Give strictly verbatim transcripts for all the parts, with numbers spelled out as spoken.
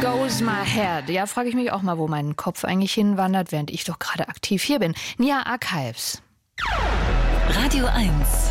Goes my head? Ja, frage ich mich auch mal, wo mein Kopf eigentlich hinwandert, während ich doch gerade aktiv hier bin. Nia Archives. Radio eins.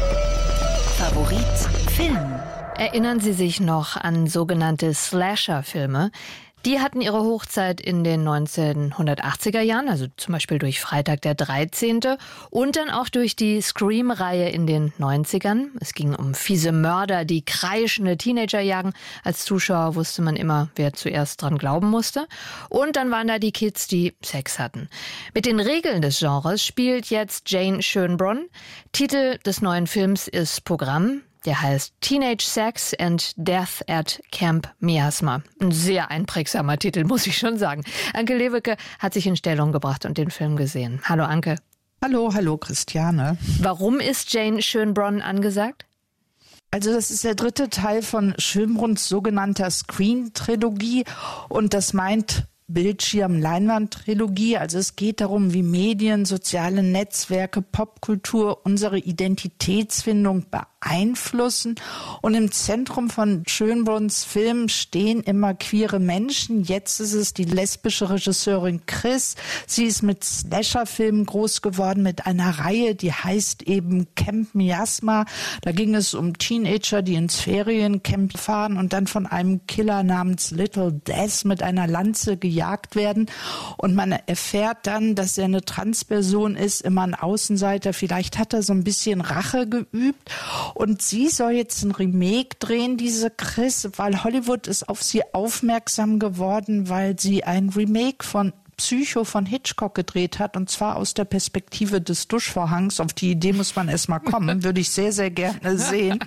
Favorit Film. Erinnern Sie sich noch an sogenannte Slasher-Filme? Die hatten ihre Hochzeit in den neunzehnhundertachtziger Jahren, also zum Beispiel durch Freitag der dreizehnte und dann auch durch die Scream-Reihe in den neunzigern. Es ging um fiese Mörder, die kreischende Teenager jagen. Als Zuschauer wusste man immer, wer zuerst dran glauben musste. Und dann waren da die Kids, die Sex hatten. Mit den Regeln des Genres spielt jetzt Jane Schönbrunn. Titel des neuen Films ist Programm. Der heißt Teenage Sex and Death at Camp Miasma. Ein sehr einprägsamer Titel, muss ich schon sagen. Anke Lewicke hat sich in Stellung gebracht und den Film gesehen. Hallo Anke. Hallo, hallo Christiane. Warum ist Jane Schönbrunn angesagt? Also das ist der dritte Teil von Schönbrunns sogenannter Screen-Trilogie und das meint Bildschirm-Leinwand-Trilogie. Also es geht darum, wie Medien, soziale Netzwerke, Popkultur unsere Identitätsfindung beeinflussen. Und im Zentrum von Schönbrunns Film stehen immer queere Menschen. Jetzt ist es die lesbische Regisseurin Chris. Sie ist mit Slasher-Filmen groß geworden, mit einer Reihe, die heißt eben Camp Miasma. Da ging es um Teenager, die ins Feriencamp fahren und dann von einem Killer namens Little Death mit einer Lanze gejagt werden. Und man erfährt dann, dass er eine Transperson ist, immer ein Außenseiter. Vielleicht hat er so ein bisschen Rache geübt. Und sie soll jetzt ein Remake drehen, diese Chris, weil Hollywood ist auf sie aufmerksam geworden, weil sie ein Remake von Psycho von Hitchcock gedreht hat, und zwar aus der Perspektive des Duschvorhangs. Auf die Idee muss man erst mal kommen, würde ich sehr, sehr gerne sehen.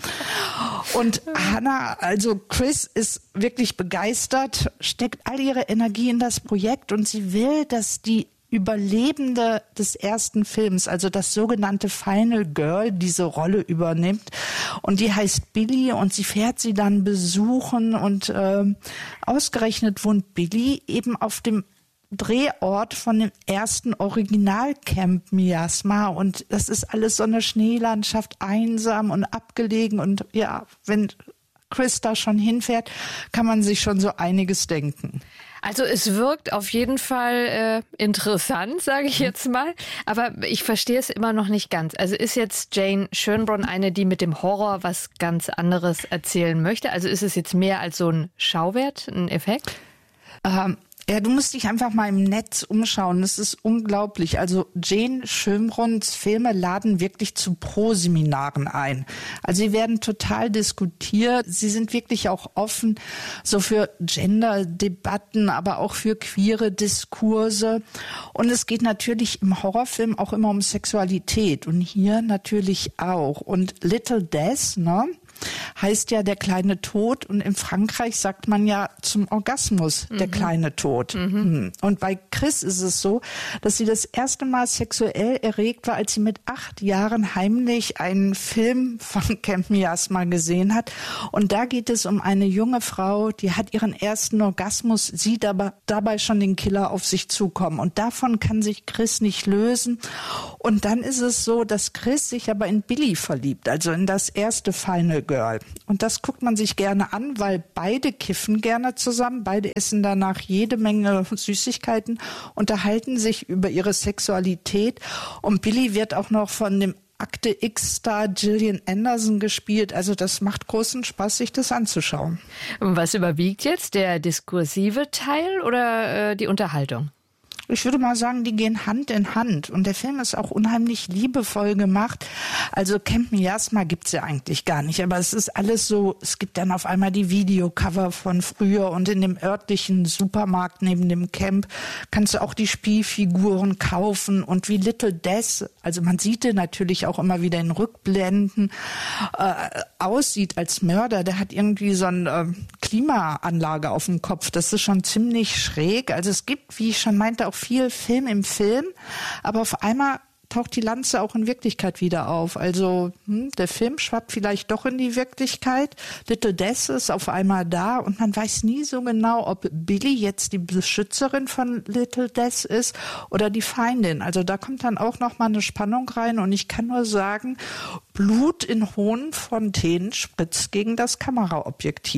Und Hannah, also Chris, ist wirklich begeistert, steckt all ihre Energie in das Projekt und sie will, dass die Überlebende des ersten Films, also das sogenannte Final Girl, diese Rolle übernimmt. Und die heißt Billy und sie fährt sie dann besuchen und äh, ausgerechnet wohnt Billy eben auf dem Drehort von dem ersten Original-Camp Miasma und das ist alles so eine Schneelandschaft, einsam und abgelegen und ja, wenn Chris da schon hinfährt, kann man sich schon so einiges denken. Also es wirkt auf jeden Fall äh, interessant, sage ich jetzt mal, aber ich verstehe es immer noch nicht ganz. Also ist jetzt Jane Schönbrunn eine, die mit dem Horror was ganz anderes erzählen möchte? Also ist es jetzt mehr als so ein Schauwert, ein Effekt? Ähm, Ja, du musst dich einfach mal im Netz umschauen. Das ist unglaublich. Also Jane Schönbrunns Filme laden wirklich zu Pro-Seminaren ein. Also sie werden total diskutiert. Sie sind wirklich auch offen so für Gender-Debatten, aber auch für queere Diskurse. Und es geht natürlich im Horrorfilm auch immer um Sexualität. Und hier natürlich auch. Und Little Death, ne? Heißt ja der kleine Tod und in Frankreich sagt man ja zum Orgasmus der mhm. kleine Tod. Mhm. Und bei Chris ist es so, dass sie das erste Mal sexuell erregt war, als sie mit acht Jahren heimlich einen Film von Camp Miasma gesehen hat. Und da geht es um eine junge Frau, die hat ihren ersten Orgasmus, sieht aber dabei schon den Killer auf sich zukommen. Und davon kann sich Chris nicht lösen. Und dann ist es so, dass Chris sich aber in Billy verliebt, also in das erste Final Girl. Und das guckt man sich gerne an, weil beide kiffen gerne zusammen, beide essen danach jede Menge Süßigkeiten, unterhalten sich über ihre Sexualität und Billy wird auch noch von dem Akte X-Star Gillian Anderson gespielt. Also das macht großen Spaß, sich das anzuschauen. Und was überwiegt jetzt, der diskursive Teil oder äh, die Unterhaltung? Ich würde mal sagen, die gehen Hand in Hand. Und der Film ist auch unheimlich liebevoll gemacht. Also Camp Miasma gibt's ja eigentlich gar nicht. Aber es ist alles so, es gibt dann auf einmal die Videocover von früher. Und in dem örtlichen Supermarkt neben dem Camp kannst du auch die Spielfiguren kaufen. Und wie Little Death, also man sieht den natürlich auch immer wieder in Rückblenden, äh, aussieht als Mörder. Der hat irgendwie so eine äh, Klimaanlage auf dem Kopf. Das ist schon ziemlich schräg. Also es gibt, wie ich schon meinte, auch viel Film im Film, aber auf einmal taucht die Lanze auch in Wirklichkeit wieder auf. Also hm, der Film schwappt vielleicht doch in die Wirklichkeit. Little Death ist auf einmal da und man weiß nie so genau, ob Billy jetzt die Beschützerin von Little Death ist oder die Feindin. Also da kommt dann auch noch mal eine Spannung rein und ich kann nur sagen, Blut in hohen Fontänen spritzt gegen das Kameraobjektiv.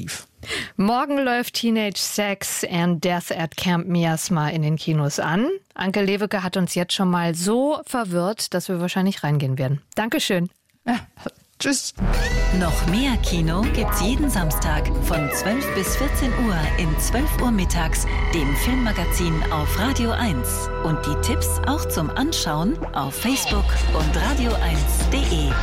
Morgen läuft Teenage Sex and Death at Camp Miasma in den Kinos an. Anke Lewicke hat uns jetzt schon mal so verwirrt, dass wir wahrscheinlich reingehen werden. Dankeschön. Ja, tschüss. Noch mehr Kino gibt's jeden Samstag von zwölf bis vierzehn Uhr in zwölf Uhr mittags, dem Filmmagazin auf Radio eins. Und die Tipps auch zum Anschauen auf Facebook und radio eins punkt de.